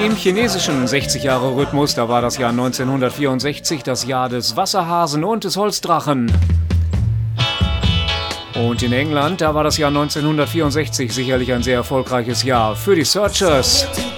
Im chinesischen 60-Jahre-Rhythmus, da war das Jahr 1964 das Jahr des Wasserhasen und des Holzdrachen. Und in England, da war das Jahr 1964 sicherlich ein sehr erfolgreiches Jahr für die Searchers.